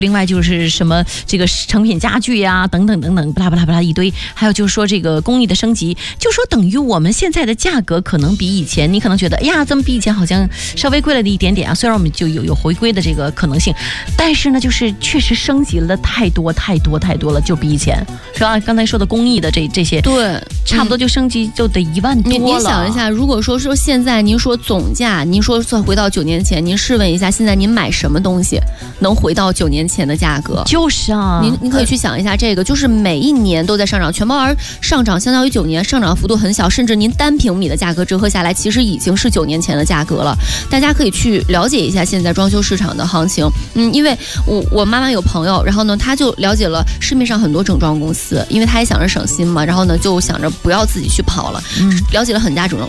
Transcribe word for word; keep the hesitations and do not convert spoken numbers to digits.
另外就是什么这个成品家具呀、啊，等等等等，巴拉巴拉巴拉一堆。还有就是说这个工艺的升级，就说等于我们现在的价格可能比以前，你可能觉得哎呀，怎么比以前好像稍微贵了一点点啊？虽然我们就有有回归的这个可能性，但是呢，就是确实升级了太多太多太多了，就比以前是吧？刚才说的工艺的这这些， 对， 差不多就升级就得一万多了。 您您想一下，如果说说现在您说总价，您说算回到九年前，您试问一下，现在您买什么东西能回到九年前的价格？ 就是啊， 您您可以去想一下这个，就是每一年都在上涨，全包而上涨相当于九年上涨幅度很小，甚至您单平米的价格折合下来，其实已经是九年前的价格了。大家可以去了解一下现在装修市场的行情。嗯，因为我我妈妈有朋友，然后呢，她就了解了市面上很多整装公司，因为她也想着省心嘛，然后呢就想着不要自己去跑了，嗯，了解了很大整装